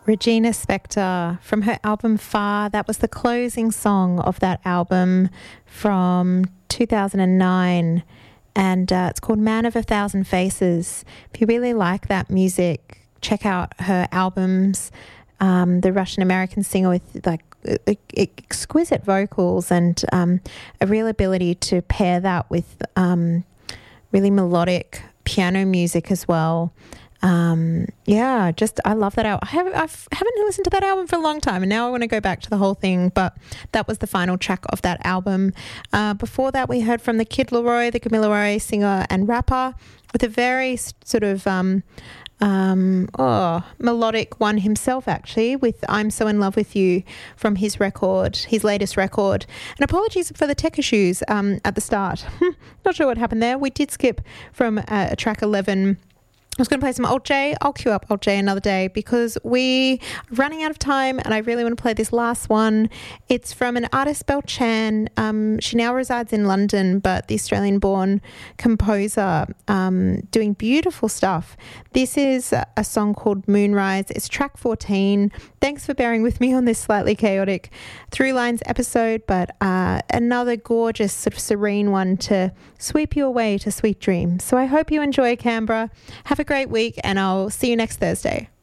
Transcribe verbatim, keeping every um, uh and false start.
Regina Spektor from her album Far. That was the closing song of that album from two thousand nine, and uh, it's called Man of a Thousand Faces. If you really like that music, check out her albums. Um, the Russian-American singer with like exquisite vocals and um, a real ability to pair that with um, really melodic piano music as well. Um, yeah, just I love that album. I haven't, I haven't listened to that album for a long time, and now I want to go back to the whole thing, but that was the final track of that album. Uh, before that, we heard from the Kid Laroi, the Gamilaroi singer and rapper, with a very sort of um, um, oh, melodic one himself, actually, with I'm So In Love With You from his record, his latest record. And apologies for the tech issues um, at the start. Not sure what happened there. We did skip from uh, track eleven. I was going to play some Alt J. I'll queue up Alt J another day because we are running out of time and I really want to play this last one. It's from an artist, Belle Chan. Um, she now resides in London, but the Australian-born composer um, doing beautiful stuff. This is a song called Moonrise. It's track fourteen. Thanks for bearing with me on this slightly chaotic Through Lines episode, but uh, another gorgeous sort of serene one to sweep you away to sweet dreams. So I hope you enjoy Canberra. Have a great week, and I'll see you next Thursday.